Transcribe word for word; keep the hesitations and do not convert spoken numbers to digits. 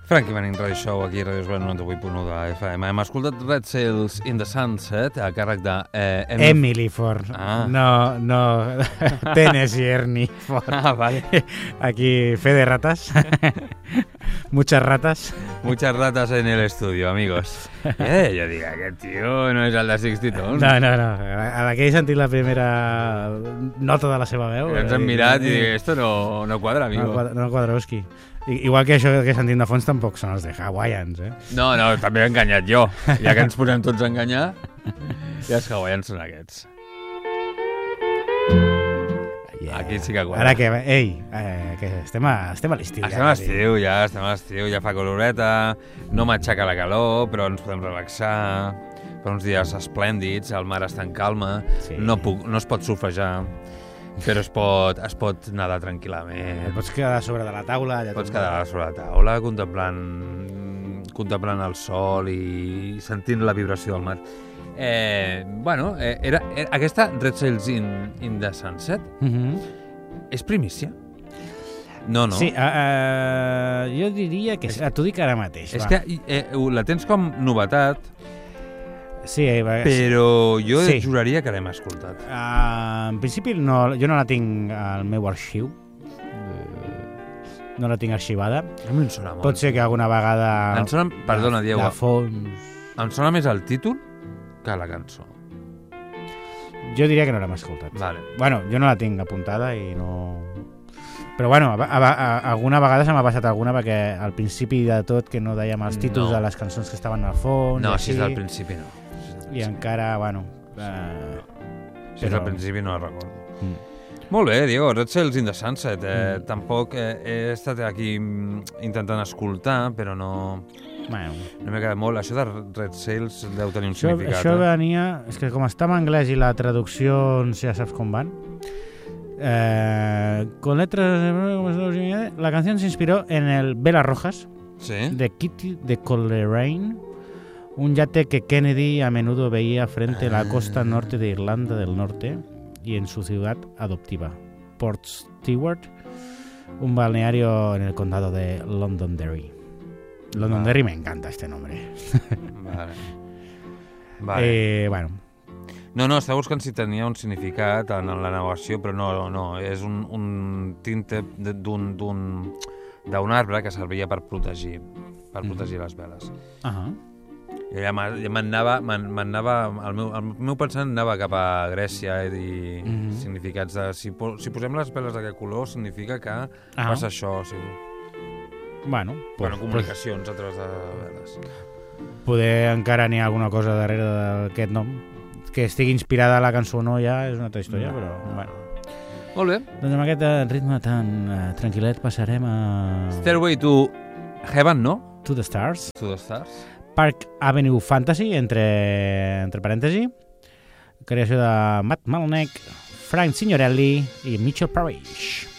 Frankie Manning Radio Show, aquí a Ràdio Esbel noranta vuit punt u de F M. Hem escoltat Red Sails in the Sunset a càrrec de... Eh, Emily... Emily Ford. Ah. No, no, Tennessee Ernie Ford. Ah, vale. Aquí, fe de ratas. Muchas ratas. Muchas ratas en el estudio, amigos. Eh, jo dic, aquest tio no és el de Sixty Tones. No, no, no. A la que he sentit la primera nota de la seva veu... Ens hem mirat i dic, esto no, no quadra, amigo. No quadra, no quadroski. Igual que això que sentim de fons tampoc són els de Hawaiians, eh? No, no, també he enganyat jo. Ja que ens posem tots a enganyar, ja els Hawaiians són aquests. Yeah. Aquí sí que quadra. Ara que, ei, eh, que estem a, estem a l'estiu. Estem a l'estiu, ja, estem a l'estiu, ja fa coloreta, no m'aixeca la calor, però ens podem relaxar, per uns dies esplèndids, el mar està en calma, sí. no, puc, no es pot surfejar, però es pot, es pot nedar tranquil·lament. Et pots quedar sobre de la taula. Ja pots quedar sobre la taula contemplant, contemplant el sol i sentint la vibració del mar. Eh, bueno, eh, era, era, aquesta Red Sails in, in the Sunset mm-hmm. és primícia? No, no. Sí, uh, uh, jo diria que... És, t'ho dic ara mateix. És va. que eh, la tens com novetat... Sí, eh, però jo sí. juraria que l'hem escoltat. Uh, en principi no, jo no la tinc al meu arxiu. No la tinc arxivada. A mi em sona molt. Pot ser que alguna vegada... Em sona, perdona, Diego. De fons... Em sona més el títol que la cançó. Jo diria que no l'hem escoltat. Vale. Bueno, jo no la tinc apuntada i no... Però bueno, a, a, a, alguna vegada se m'ha passat alguna perquè al principi de tot que no dèiem els títols no. de les cançons que estaven al fons... No, així, si és del principi no. I encara, bueno... Eh, si però... és al principi no el recordo. Mm. Molt bé, Diego, Red Sails in the Sunset. Eh, mm. Tampoc eh, he estat aquí intentant escoltar, però no... Bueno. No m'ha quedat molt. Això de Red Sails deu tenir un això, significat. Això eh? venia... És que com està en anglès i la traducció ja saps com van... Eh, con letras... La canción se inspiró en el Velas Rojas ¿Sí? de Kitty de Coleraine, un yate que Kennedy a menudo veía frente a la costa norte de Irlanda del Norte y en su ciudad adoptiva, Port Stewart, un balneario en el condado de Londonderry. Londonderry vale. Me encanta este nombre. Vale. Vale. Eh, bueno. No, no, estava buscant si tenia un significat en la navegació, però no, no, és un, un tinte d'un, d'un, d'un arbre que servia per protegir, per protegir les veles. Uh -huh. I ja m'anava, m'anava, el meu, el meu pensament anava cap a Grècia i mm -hmm. significats de... Si, si posem les veles d'aquest color, significa que ah. passa això, o sigui... Bueno, pues, bueno, comunicacions pues, a través de veles. Poder encara n'hi ha alguna cosa darrere d'aquest nom. Que estigui inspirada a la cançó o no ja és una altra història, no. Però... Bueno. Molt bé. Doncs amb aquest ritme tan uh, tranquil·let passarem a... Stairway to Heaven, no? To the Stars. To the Stars. Park Avenue Fantasy, entre, entre parèntesi, creació de Matt Malneck, Frank Signorelli i Mitchell Parrish.